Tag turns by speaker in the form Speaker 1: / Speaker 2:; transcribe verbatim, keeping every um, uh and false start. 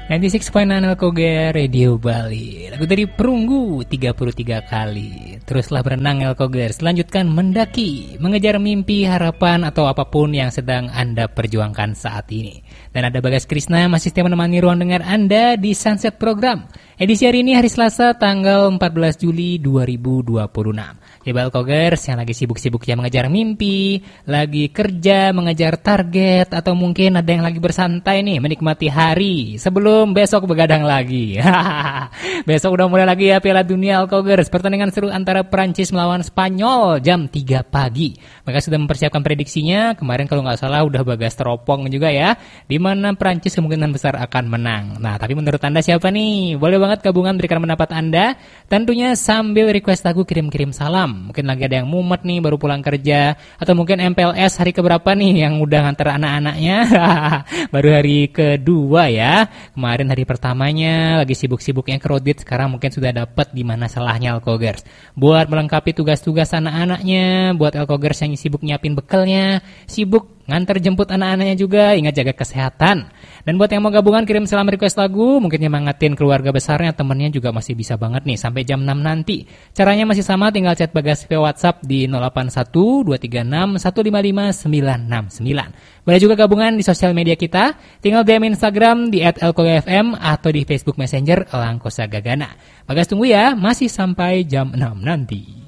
Speaker 1: sembilan puluh enam koma enam Elkoger Radio Bali. Lagu dari Perunggu tiga puluh tiga kali. Teruslah berenang Elkoger. Selanjutkan mendaki, mengejar mimpi, harapan atau apapun yang sedang Anda perjuangkan saat ini. Dan ada Bagas Krisna masih setia menemani ruang dengar Anda di Sunset Program. Edisi hari ini hari Selasa tanggal empat belas Juli dua ribu dua puluh enam. Coba Elkogers yang lagi sibuk-sibuknya mengejar mimpi, lagi kerja, mengejar target, atau mungkin ada yang lagi bersantai nih, menikmati hari sebelum besok begadang lagi. Besok udah mulai lagi ya Piala Dunia Elkogers. Pertandingan seru antara Prancis melawan Spanyol jam tiga pagi. Mereka sudah mempersiapkan prediksinya. Kemarin kalau nggak salah udah Bagas teropong juga ya, di mana Prancis kemungkinan besar akan menang. Nah, tapi menurut Anda siapa nih? Boleh banget gabungan berikan pendapat Anda. Tentunya sambil request lagu, kirim-kirim salam. Mungkin lagi ada yang mumet nih baru pulang kerja, atau mungkin M P L S hari keberapa nih yang udah nganter anak-anaknya. Baru hari kedua ya. Kemarin hari pertamanya lagi sibuk-sibuknya kredit, sekarang mungkin sudah dapat di mana salahnya Elkogers. Buat melengkapi tugas-tugas anak-anaknya, buat Elkogers yang sibuk nyiapin bekalnya, sibuk nganter jemput anak-anaknya juga, ingat jaga kesehatan. Dan buat yang mau gabungan kirim salam request lagu, mungkin nyemangatin keluarga besarnya, temennya juga masih bisa banget nih sampai jam enam nanti. Caranya masih sama, tinggal chat Bagas via WhatsApp di nol delapan satu dua tiga enam satu lima lima sembilan enam sembilan. Boleh juga gabungan di sosial media kita, tinggal D M Instagram di et elkogfm atau di Facebook Messenger Elangkosa Gagana. Bagas tunggu ya, masih sampai jam enam nanti.